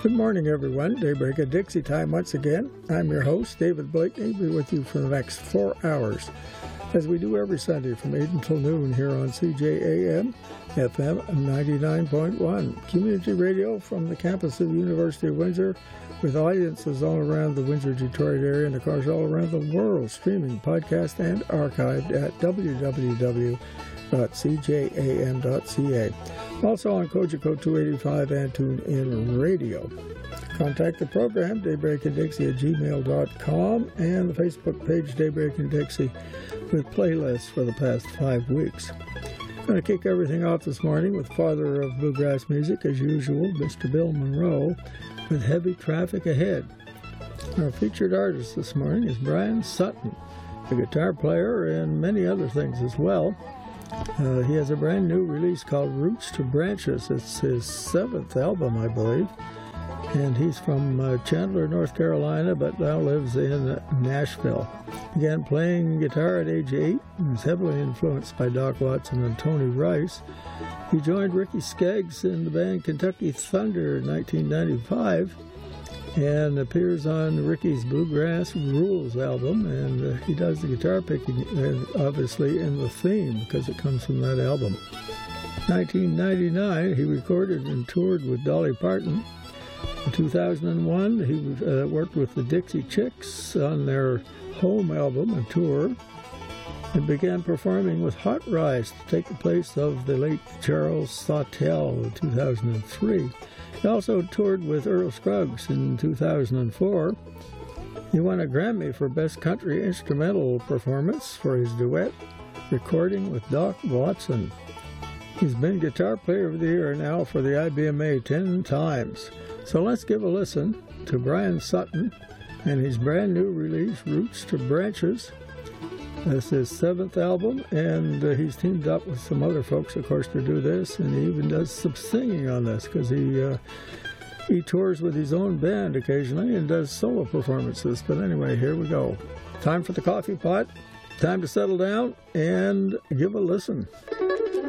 Good morning, everyone. Daybreak at Dixie time once again. I'm your host, David Blakeney. I'll be with you for the next 4 hours, as we do every Sunday from 8 until noon here on CJAM FM 99.1, community radio from the campus of the University of Windsor, with audiences all around the Windsor-Detroit area and, of course, all around the world, streaming, podcast, and archived at www.cjam.ca. Also on Kojiko 285 and TuneIn Radio. Contact the program, daybreakandixie@gmail.com, and the Facebook page, Daybreak and Dixie, with playlists for the past 5 weeks. I'm going to kick everything off this morning with father of bluegrass music, as usual, Mr. Bill Monroe, with Heavy Traffic Ahead. Our featured artist this morning is Brian Sutton, a guitar player and many other things as well. He has a brand new release called Roots to Branches. It's his 7th album, I believe. And he's from Chandler, North Carolina, but now lives in Nashville. Began playing guitar at age 8 and was heavily influenced by Doc Watson and Tony Rice. He joined Ricky Skaggs in the band Kentucky Thunder in 1995 and appears on Ricky's Bluegrass Rules album, and he does the guitar picking, obviously, in the theme, because it comes from that album. 1999, he recorded and toured with Dolly Parton. In 2001, he worked with the Dixie Chicks on their home album and tour, and began performing with Hot Rice to take the place of the late Charles Sawtelle in 2003. He also toured with Earl Scruggs in 2004. He won a Grammy for Best Country Instrumental Performance for his duet recording with Doc Watson. He's been Guitar Player of the Year now for the IBMA 10 times. So let's give a listen to Brian Sutton and his brand new release, Roots to Branches. This is his 7th album, and he's teamed up with some other folks, of course, to do this, and he even does some singing on this, because he tours with his own band occasionally and does solo performances. But anyway, here we go. Time for the coffee pot, time to settle down and give a listen.